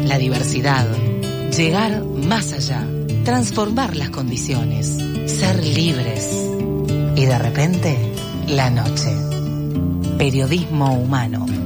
la diversidad, llegar más allá, transformar las condiciones, ser libres. Y de repente, la noche. Periodismo humano.